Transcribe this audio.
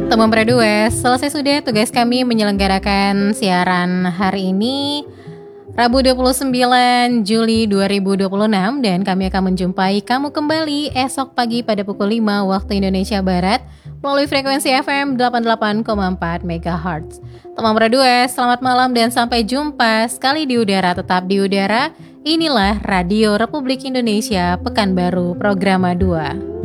Teman Berdua, selesai sudah tugas kami menyelenggarakan siaran hari ini Rabu 29 Juli 2026 dan kami akan menjumpai kamu kembali esok pagi pada pukul 5 waktu Indonesia Barat melalui frekuensi FM 88,4 MHz. Teman Berdua, selamat malam dan sampai jumpa sekali di udara, tetap di udara. Inilah Radio Republik Indonesia Pekanbaru Programa 2.